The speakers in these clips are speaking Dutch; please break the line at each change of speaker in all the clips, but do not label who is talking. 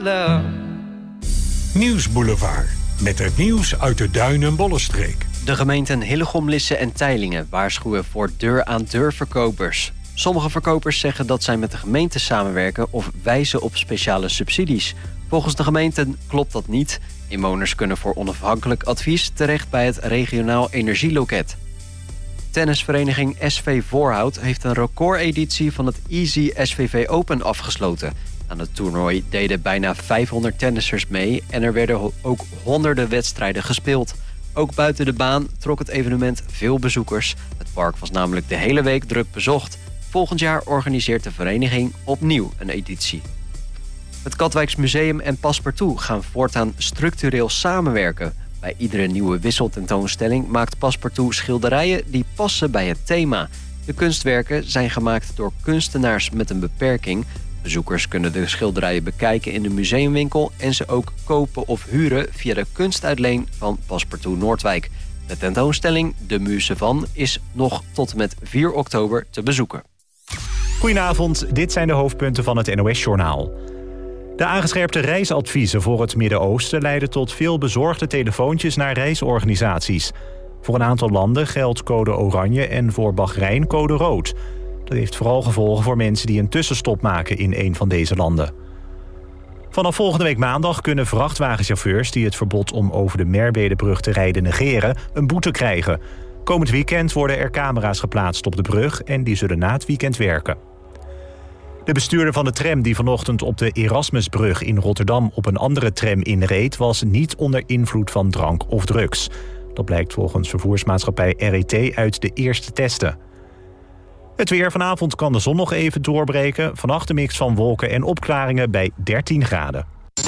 Nieuwsboulevard. Met het nieuws uit de Duin- en Bollenstreek.
De gemeenten Hillegom, Lisse en Teylingen waarschuwen voor deur-aan-deur verkopers. Sommige verkopers zeggen dat zij met de gemeente samenwerken of wijzen op speciale subsidies. Volgens de gemeenten klopt dat niet. Inwoners kunnen voor onafhankelijk advies terecht bij het regionaal energieloket. Tennisvereniging SV Voorhout heeft een recordeditie van het Easy SVV Open afgesloten. Aan het toernooi deden bijna 500 tennissers mee en er werden ook honderden wedstrijden gespeeld. Ook buiten de baan trok het evenement veel bezoekers. Het park was namelijk de hele week druk bezocht. Volgend jaar organiseert de vereniging opnieuw een editie. Het Katwijks Museum en Passepartout gaan voortaan structureel samenwerken. Bij iedere nieuwe wisseltentoonstelling maakt Passepartout schilderijen die passen bij het thema. De kunstwerken zijn gemaakt door kunstenaars met een beperking. Bezoekers kunnen de schilderijen bekijken in de museumwinkel en ze ook kopen of huren via de kunstuitleen van Passepartout Noordwijk. De tentoonstelling De Muze van is nog tot en met 4 oktober te bezoeken.
Goedenavond, dit zijn de hoofdpunten van het NOS-journaal. De aangescherpte reisadviezen voor het Midden-Oosten leiden tot veel bezorgde telefoontjes naar reisorganisaties. Voor een aantal landen geldt code oranje en voor Bahrein code rood. Dat heeft vooral gevolgen voor mensen die een tussenstop maken in een van deze landen. Vanaf volgende week maandag kunnen vrachtwagenchauffeurs die het verbod om over de Merwedebrug te rijden negeren een boete krijgen. Komend weekend worden er camera's geplaatst op de brug en die zullen na het weekend werken. De bestuurder van de tram die vanochtend op de Erasmusbrug in Rotterdam op een andere tram inreed was niet onder invloed van drank of drugs. Dat blijkt volgens vervoersmaatschappij RET uit de eerste testen. Het weer: vanavond kan de zon nog even doorbreken. Vannacht een mix van wolken en opklaringen bij 13 graden.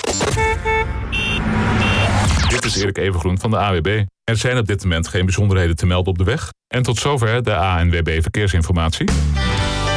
Dit is Erik Evengroen van de AWB. Er zijn op dit moment geen bijzonderheden te melden op de weg. En tot zover de ANWB Verkeersinformatie.